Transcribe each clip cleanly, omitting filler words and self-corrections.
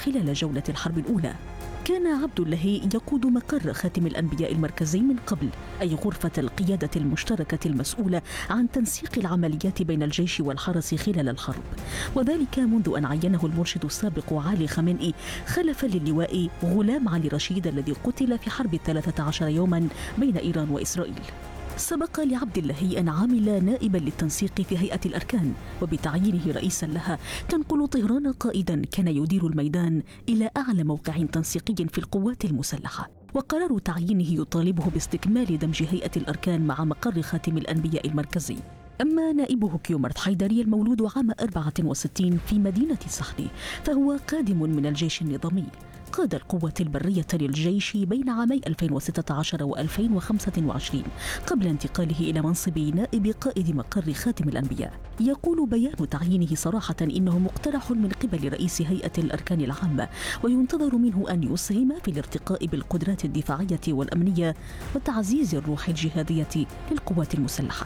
خلال جولة الحرب الأولى. كان عبد اللهي يقود مقر خاتم الأنبياء المركزي من قبل، أي غرفة القيادة المشتركة المسؤولة عن تنسيق العمليات بين الجيش والحرس خلال الحرب، وذلك منذ أن عينه المرشد السابق علي خامنئي خلفا للواء غلام علي رشيد الذي قتل في حرب 13 يوما بين إيران وإسرائيل. سبق لعبد اللهي أن عمل نائبا للتنسيق في هيئة الأركان، وبتعيينه رئيسا لها تنقل طهران قائدا كان يدير الميدان إلى أعلى موقع تنسيقي في القوات المسلحة. وقرار تعيينه يطالبه باستكمال دمج هيئة الأركان مع مقر خاتم الأنبياء المركزي. أما نائبه كيومرت حيدري المولود عام 64 في مدينة صحني، فهو قادم من الجيش النظامي. قاد القوة البرية للجيش بين عامي 2016 و2025 قبل انتقاله إلى منصب نائب قائد مقر خاتم الأنبياء. يقول بيان تعيينه صراحة إنه مقترح من قبل رئيس هيئة الأركان العامة، وينتظر منه أن يسهم في الارتقاء بالقدرات الدفاعية والأمنية وتعزيز الروح الجهادية للقوات المسلحة.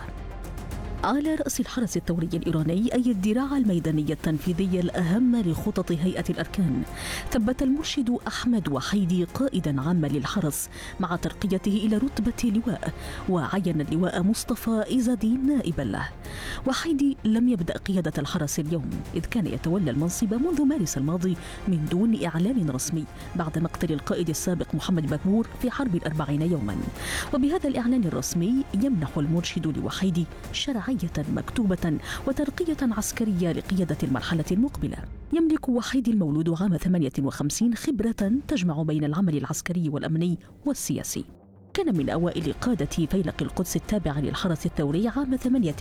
على رأس الحرس الثوري الإيراني أي الذراع الميدانية التنفيذية الأهم لخطط هيئة الأركان، ثبت المرشد أحمد وحيدي قائدا عاما للحرس مع ترقيته إلى رتبة لواء، وعين اللواء مصطفى إيزادين نائبا له. وحيدي لم يبدأ قيادة الحرس اليوم، إذ كان يتولى المنصب منذ مارس الماضي من دون إعلان رسمي بعد مقتل القائد السابق محمد بكبور في حرب 40 يوما. وبهذا الإعلان الرسمي يمنح المرشد لوحيدي شرعية مكتوبة وترقية عسكرية لقيادة المرحلة المقبلة. يملك وحيدي المولود عام 58 خبرة تجمع بين العمل العسكري والأمني والسياسي. كان من أوائل قادة فيلق القدس التابع للحرس الثوري عام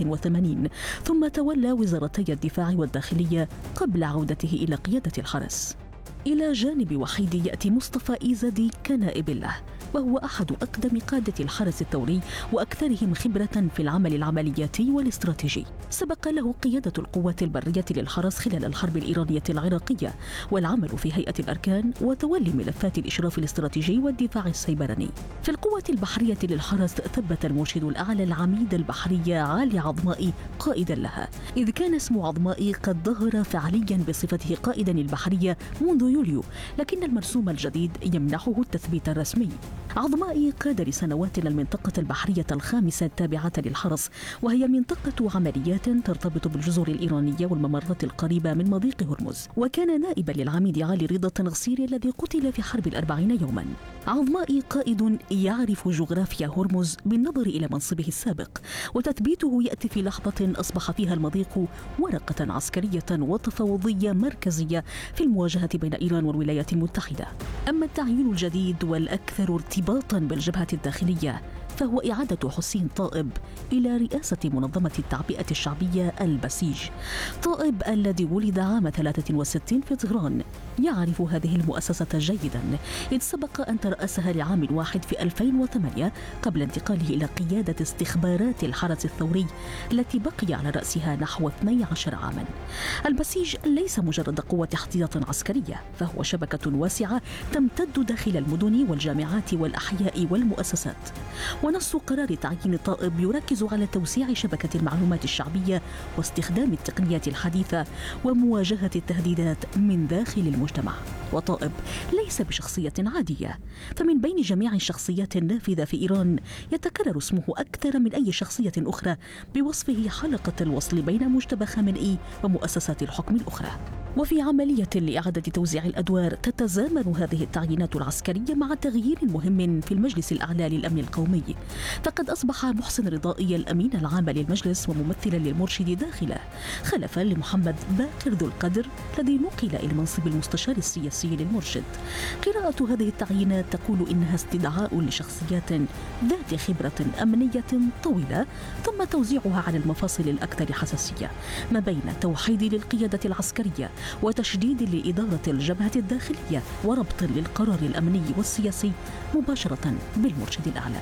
88، ثم تولى وزارتي الدفاع والداخلية قبل عودته إلى قيادة الحرس. إلى جانب وحيدي يأتي مصطفى إيزادي كنائب له، وهو أحد أقدم قادة الحرس الثوري وأكثرهم خبرة في العمل العملياتي والاستراتيجي. سبق له قيادة القوات البرية للحرس خلال الحرب الإيرانية العراقية، والعمل في هيئة الأركان، وتولي ملفات الإشراف الاستراتيجي والدفاع السيبراني. في القوة البحرية للحرس ثبت المرشد الأعلى العميد البحرية علي عظمائي قائدا لها، إذ كان اسم عظمائي قد ظهر فعليا بصفته قائدا البحرية منذ يوليو، لكن المرسوم الجديد يمنحه التثبيت الرسمي. عظمائي قاد لسنوات المنطقة البحرية الخامسة التابعة للحرس، وهي منطقة عمليات ترتبط بالجزر الإيرانية والممرات القريبة من مضيق هرمز. وكان نائبا للعميد علي رضا التنغسيري الذي قتل في حرب 40 يوما. عظمائي قائد يعرف جغرافيا هرمز بالنظر إلى منصبه السابق، وتثبيته يأتي في لحظة أصبح فيها المضيق ورقة عسكرية وتفاوضية مركزية في المواجهة بين إيران والولايات المتحدة. أما التعيين الجديد والأكثر ارتباطا بالجبهة الداخلية فهو إعادة حسين طائب إلى رئاسة منظمة التعبئة الشعبية البسيج. طائب الذي ولد عام 63 في طهران يعرف هذه المؤسسة جيدا، إذ سبق أن ترأسها لعام واحد في 2008 قبل انتقاله إلى قيادة استخبارات الحرس الثوري التي بقي على رأسها نحو 12 عاما. البسيج ليس مجرد قوة احتياط عسكرية، فهو شبكة واسعة تمتد داخل المدن والجامعات والأحياء والمؤسسات. ونص قرار تعيين طائب يركز على توسيع شبكة المعلومات الشعبية واستخدام التقنيات الحديثة ومواجهة التهديدات من داخل المجتمع. وطائب ليس بشخصية عادية، فمن بين جميع الشخصيات النافذة في إيران يتكرر اسمه أكثر من أي شخصية أخرى بوصفه حلقة الوصل بين مجتبى خامنئي ومؤسسات الحكم الأخرى. وفي عملية لإعادة توزيع الأدوار تتزامن هذه التعيينات العسكرية مع تغيير مهم في المجلس الأعلى للأمن القومي، فقد أصبح محسن رضائي الأمين العام للمجلس وممثلا للمرشد داخله، خلفا لمحمد باقر ذو القدر الذي نقل إلى منصب المستشار السياسي للمرشد. قراءة هذه التعيينات تقول إنها استدعاء لشخصيات ذات خبرة أمنية طويلة، ثم توزيعها على المفاصل الأكثر حساسية ما بين توحيد للقيادة العسكرية وتشديد لإدارة الجبهة الداخلية وربط للقرار الأمني والسياسي مباشرة بالمرشد الأعلى.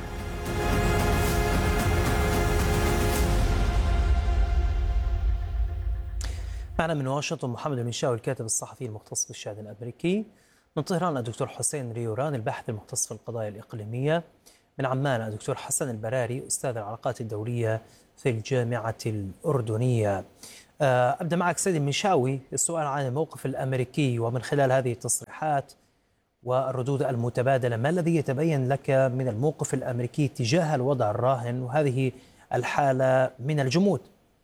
معنا من واشنطن محمد المنشاوي الكاتب الصحفي المختص بالشأن الأمريكي. من طهران الدكتور حسين ريوران الباحث المختص في القضايا الإقليمية. من عمان الدكتور حسن البراري أستاذ العلاقات الدولية في الجامعة الأردنية. أبدأ معك سيدي المنشاوي. السؤال عن الموقف الأمريكي، ومن خلال هذه التصريحات والردود المتبادلة ما الذي يتبين لك من الموقف الأمريكي تجاه الوضع الراهن وهذه الحالة من الجمود؟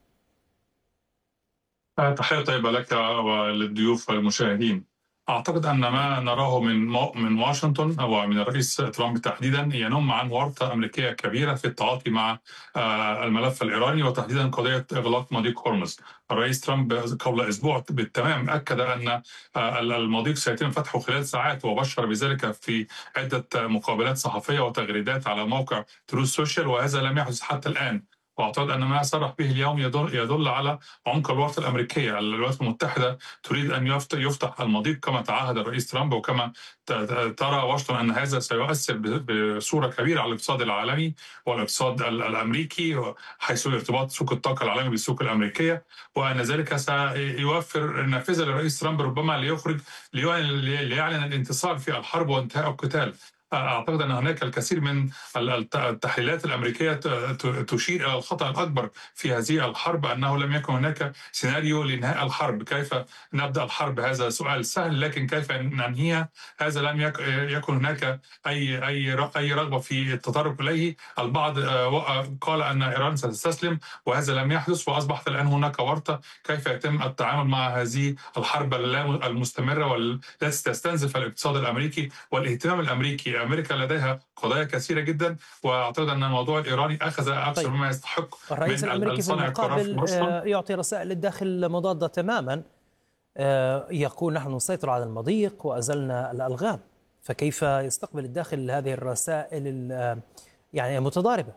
تحية طيبة لك وللضيوف والمشاهدين. أعتقد أن ما نراه من واشنطن أو من الرئيس ترامب تحديدا ينم عن ورطة أمريكية كبيرة في التعاطي مع الملف الإيراني، وتحديدا قضية إغلاق مضيق هرمز. الرئيس ترامب قبل أسبوع بالتمام أكد أن المضيق سيتم فتحه خلال ساعات، وبشر بذلك في عدة مقابلات صحفية وتغريدات على موقع تروث سوشيال، وهذا لم يحدث حتى الآن. واعتقد ان ما صرح به اليوم يدل على عمق الورطه الامريكيه. الولايات المتحده تريد ان يفتح المضيق كما تعهد الرئيس ترامب، وكما ترى واشنطن ان هذا سيؤثر بصوره كبيره على الاقتصاد العالمي والاقتصاد الامريكي، حيث ارتباط سوق الطاقه العالمي بالسوق الامريكيه، وان ذلك سيوفر نافذه للرئيس ترامب ربما ليعلن الانتصار في الحرب وانتهاء القتال. أعتقد أن هناك الكثير من التحليلات الأمريكية تشير إلى الخطأ الأكبر في هذه الحرب، أنه لم يكن هناك سيناريو لإنهاء الحرب. كيف نبدأ الحرب؟ هذا سؤال سهل، لكن كيف ننهيها؟ هذا لم يكن هناك أي رغبة في التطرق إليه. البعض قال أن إيران ستستسلم، وهذا لم يحدث، وأصبحت الآن هناك ورطة كيف يتم التعامل مع هذه الحرب المستمرة والتي تستنزف الاقتصاد الأمريكي والاهتمام الأمريكي. أمريكا لديها قضايا كثيرة جدا، وأعتقد أن الموضوع الإيراني أخذ أكثر مما يستحق. الرئيس الأمريكي في المقابل يعطي رسائل للداخل مضادة تماما، يقول نحن نسيطر على المضيق وأزلنا الألغام. فكيف يستقبل الداخل هذه الرسائل يعني المتضاربة؟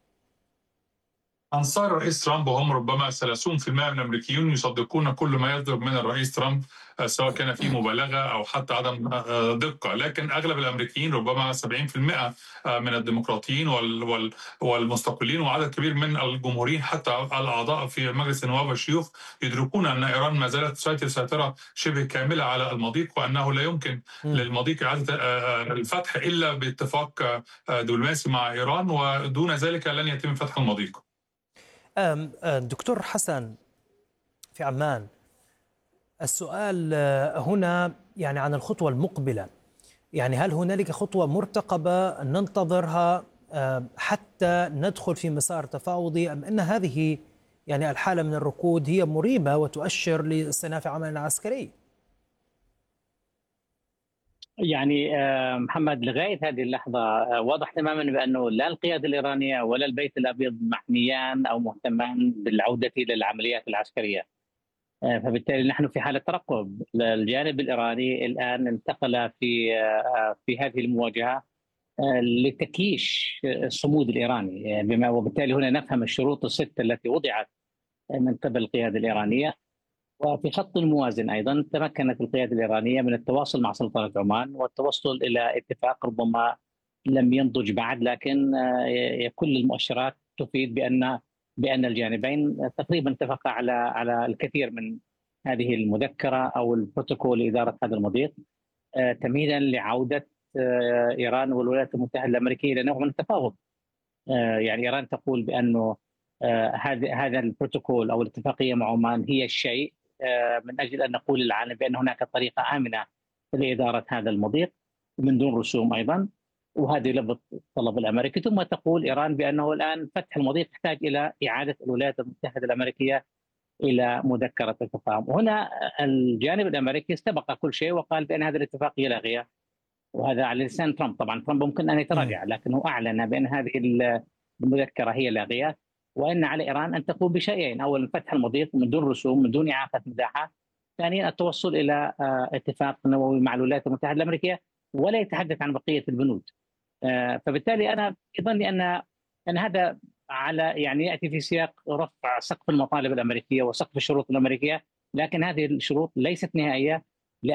أنصار الرئيس ترامب هم ربما 30% من الأمريكيون يصدقون كل ما يصدر من الرئيس ترامب، سواء كان فيه مبالغة أو حتى عدم دقة. لكن أغلب الأمريكيين ربما 70% من الديمقراطيين والمستقلين وعدد كبير من الجمهوريين حتى الأعضاء في مجلس النواب والشيوخ يدركون أن إيران ما زالت تسيطر سيطرة شبه كاملة على المضيق، وأنه لا يمكن للمضيق إعادة الفتح إلا باتفاق دبلوماسي مع إيران، ودون ذلك لن يتم فتح المضيق. دكتور حسن في عمان، السؤال هنا يعني عن الخطوة المقبلة. يعني هل هنالك خطوة مرتقبة ننتظرها حتى ندخل في مسار تفاوضي، أم أن هذه يعني الحالة من الركود هي مريبة وتؤشر لاستئناف عملنا العسكري؟ يعني محمد، لغاية هذه اللحظة واضح تماما بأنه لا القيادة الإيرانية ولا البيت الأبيض محميان أو مهتمان بالعودة إلى العمليات العسكرية. فبالتالي نحن في حالة ترقب. الجانب الإيراني الآن انتقل في هذه المواجهة لتكييش الصمود الإيراني، وبالتالي هنا نفهم الشروط الستة التي وضعت من قبل القيادة الإيرانية. وفي خط موازن أيضا تمكنت القيادة الإيرانية من التواصل مع سلطنة عمان والتوصل إلى اتفاق ربما لم ينضج بعد، لكن كل المؤشرات تفيد بأن الجانبين تقريبا اتفقا على الكثير من هذه المذكرة أو البروتوكول لإدارة هذا المضيق، تمهيدا لعودة إيران والولايات المتحدة الأمريكية إلى نوع من التفاوض. يعني إيران تقول بأنه هذا البروتوكول أو الاتفاقية مع عمان هي الشيء من أجل أن نقول للعالم بأن هناك طريقة آمنة لإدارة هذا المضيق من دون رسوم أيضا، وهذه لبط الطلب الأمريكي. ثم تقول إيران بأنه الآن فتح المضيق يحتاج إلى إعادة الولايات المتحدة الأمريكية إلى مذكرة التفاهم. هنا الجانب الأمريكي استبق كل شيء وقال بأن هذه الاتفاقية لاغية، وهذا على لسان ترامب. طبعا ترامب ممكن أن يتراجع، لكنه أعلن بأن هذه المذكرة هي لاغية، وأن على إيران أن تقوم بشيئين: أولا فتح المضيق من دون رسوم، من دون إعاقة مساحة; ثانيا التوصل إلى اتفاق نووي مع الولايات المتحدة الأمريكية، ولا يتحدث عن بقية البنود. فبالتالي أنا يظن أن هذا على يعني يأتي في سياق رفع سقف المطالب الأمريكية وسقف الشروط الأمريكية، لكن هذه الشروط ليست نهائية،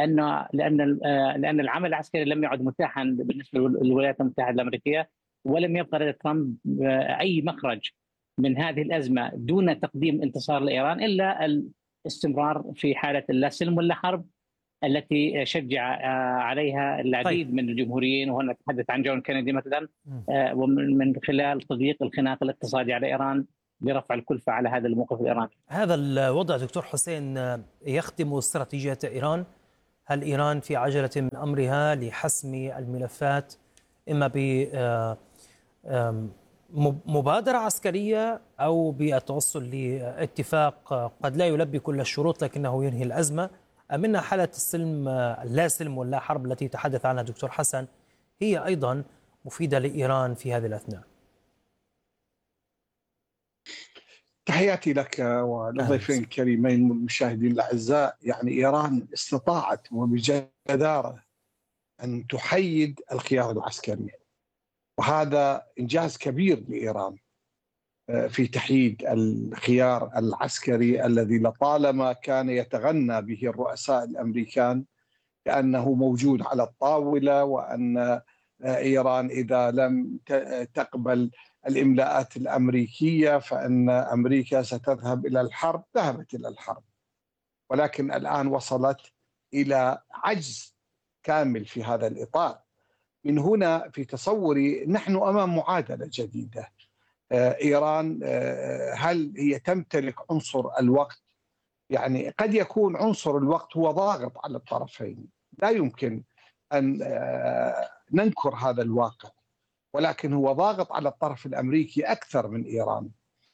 لأن العمل العسكري لم يعد متاحا بالنسبة للولايات المتحدة الأمريكية، ولم يبقى لدى ترامب أي مخرج من هذه الأزمة دون تقديم انتصار لإيران إلا الاستمرار في حالة لا سلم ولا حرب التي شجع عليها العديد من الجمهوريين. وهنا نتحدث عن جون كينيدي مثلا، ومن خلال تضييق الخناق الاقتصادي على إيران لرفع الكلفة على هذا الموقف الإيراني. هذا الوضع دكتور حسين يخدم استراتيجية إيران؟ هل إيران في عجلة من أمرها لحسم الملفات إما بمبادرة عسكرية أو بالتوصل لاتفاق قد لا يلبي كل الشروط لكنه ينهي الأزمة، أم أن حالة السلم لا سلم ولا حرب التي تحدث عنها دكتور حسن هي أيضا مفيدة لإيران في هذه الأثناء؟ تحياتي لك وللضيفين الكريمين والمشاهدين الأعزاء. يعني إيران استطاعت وبجدارة أن تحيد الخيار العسكري، وهذا إنجاز كبير لإيران في تحييد الخيار العسكري الذي لطالما كان يتغنى به الرؤساء الأمريكان كأنه موجود على الطاولة، وأن إيران إذا لم تقبل الإملاءات الأمريكية فإن أمريكا ستذهب إلى الحرب. ذهبت إلى الحرب، ولكن الآن وصلت إلى عجز كامل في هذا الإطار. من هنا في تصوري نحن أمام معادلة جديدة. إيران هل هي تمتلك عنصر الوقت؟ يعني قد يكون عنصر الوقت هو ضاغط على الطرفين، لا يمكن أن ننكر هذا الواقع، ولكن هو ضاغط على الطرف الأمريكي أكثر من إيران،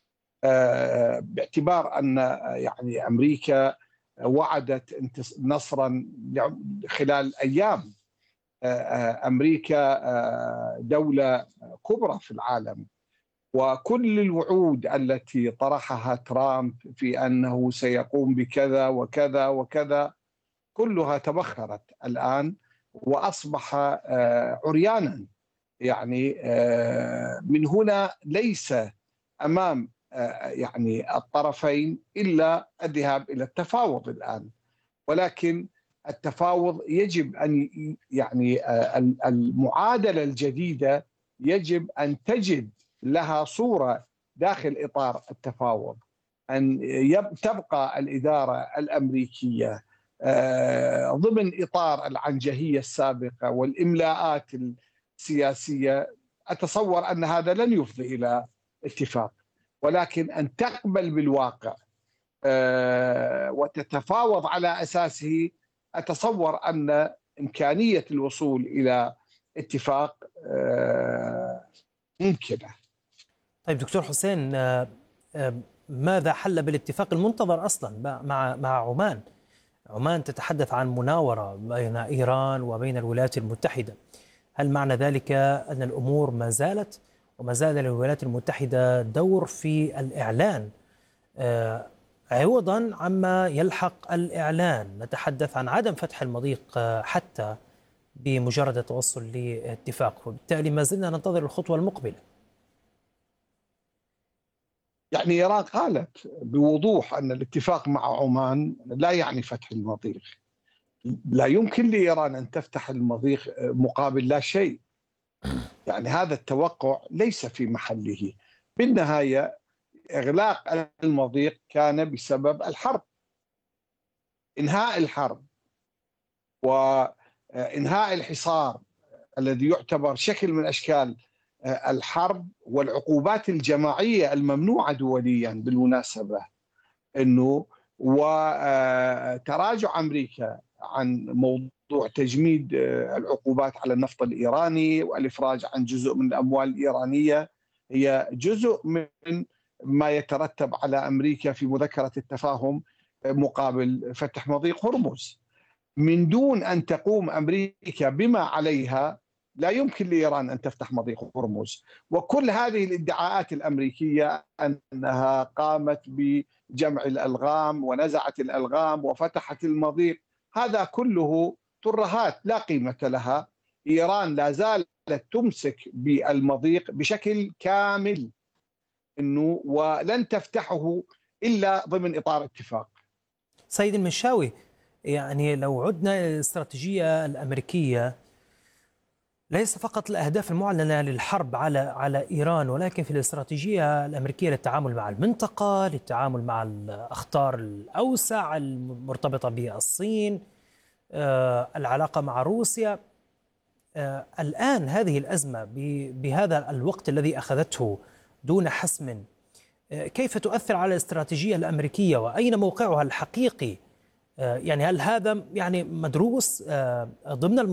باعتبار أن يعني أمريكا وعدت نصرا خلال أيام. أمريكا دولة كبرى في العالم، وكل الوعود التي طرحها ترامب في أنه سيقوم بكذا وكذا وكذا كلها تبخرت الآن وأصبح عريانا. يعني من هنا ليس أمام يعني الطرفين إلا الذهاب إلى التفاوض الآن، ولكن التفاوض يجب أن يعني المعادلة الجديدة يجب أن تجد لها صورة داخل إطار التفاوض، أن تبقى الإدارة الأمريكية ضمن إطار العنجهية السابقة والإملاءات السياسية. أتصور أن هذا لن يفضي إلى اتفاق، ولكن أن تقبل بالواقع وتتفاوض على أساسه، أتصور أن إمكانية الوصول إلى اتفاق ممكنة. طيب دكتور حسين، ماذا حل بالاتفاق المنتظر أصلا مع عمان؟ عمان تتحدث عن مناورة بين إيران وبين الولايات المتحدة. هل معنى ذلك أن الأمور ما زالت وما زال للولايات المتحدة دور في الإعلان عوضا عما يلحق الإعلان؟ نتحدث عن عدم فتح المضيق حتى بمجرد التوصل لاتفاق، وبالتالي ما زلنا ننتظر الخطوة المقبلة. يعني إيران قالت بوضوح أن الاتفاق مع عمان لا يعني فتح المضيق. لا يمكن لإيران أن تفتح المضيق مقابل لا شيء. يعني هذا التوقع ليس في محله. بالنهاية إغلاق المضيق كان بسبب الحرب. إنهاء الحرب وإنهاء الحصار الذي يعتبر شكل من أشكال الحرب والعقوبات الجماعية الممنوعة دوليا بالمناسبة، أنه وتراجع أمريكا عن موضوع تجميد العقوبات على النفط الإيراني والإفراج عن جزء من الأموال الإيرانية هي جزء من ما يترتب على أمريكا في مذكرة التفاهم مقابل فتح مضيق هرمز. من دون أن تقوم أمريكا بما عليها لا يمكن لإيران أن تفتح مضيق هرمز. وكل هذه الادعاءات الأمريكية أنها قامت بجمع الألغام ونزعت الألغام وفتحت المضيق، هذا كله ترهات لا قيمة لها. إيران لا زالت تمسك بالمضيق بشكل كامل إنه ولن تفتحه إلا ضمن إطار اتفاق. سيد المنشاوي، يعني لو عدنا إلى الاستراتيجية الأمريكية، ليس فقط الأهداف المعلنة للحرب على إيران، ولكن في الاستراتيجية الأمريكية للتعامل مع المنطقة، للتعامل مع الأخطار الأوسع المرتبطة بالصين، العلاقة مع روسيا. الآن هذه الأزمة بهذا الوقت الذي أخذته دون حسم كيف تؤثر على الاستراتيجية الأمريكية وأين موقعها الحقيقي؟ يعني هل هذا يعني مدروس ضمن